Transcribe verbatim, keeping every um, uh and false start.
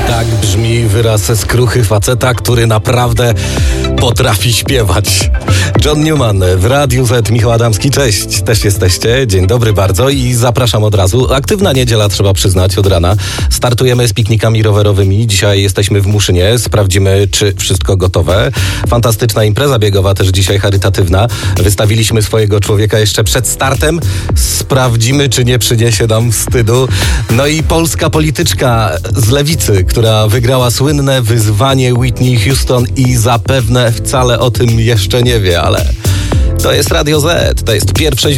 Tak brzmi wyraz skruchy faceta, który naprawdę potrafi śpiewać. John Newman w Radiu Z. Michał Adamski, cześć, też jesteście, dzień dobry bardzo i zapraszam od razu. Aktywna niedziela, trzeba przyznać, od rana. Startujemy z piknikami rowerowymi, dzisiaj jesteśmy w Muszynie, sprawdzimy, czy wszystko gotowe. Fantastyczna impreza biegowa, też dzisiaj charytatywna. Wystawiliśmy swojego człowieka jeszcze przed startem, sprawdzimy, czy nie przyniesie nam wstydu. No i polska polityczka z lewicy, która wygrała słynne wyzwanie Whitney Houston i zapewne wcale o tym jeszcze nie wie, ale to jest Radio Z, to jest pierwsze